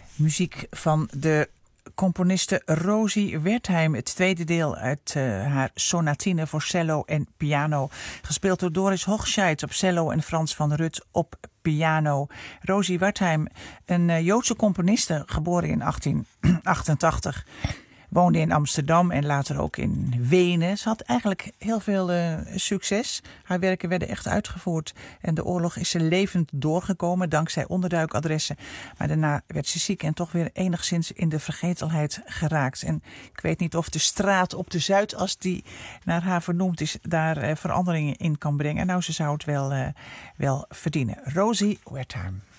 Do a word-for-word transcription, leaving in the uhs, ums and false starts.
Muziek van de componiste Rosie Wertheim. Het tweede deel uit uh, haar sonatine voor cello en piano. Gespeeld door Doris Hochscheid op cello en Frans van Rut op piano. Rosie Wertheim, een uh, Joodse componiste, geboren in achttien achtentachtig. Woonde in Amsterdam en later ook in Wenen. Ze had eigenlijk heel veel uh, succes. Haar werken werden echt uitgevoerd. En de oorlog is ze levend doorgekomen dankzij onderduikadressen. Maar daarna werd ze ziek en toch weer enigszins in de vergetelheid geraakt. En ik weet niet of de straat op de Zuidas die naar haar vernoemd is, daar uh, veranderingen in kan brengen. Nou, ze zou het wel, uh, wel verdienen. Rosie Wertheim.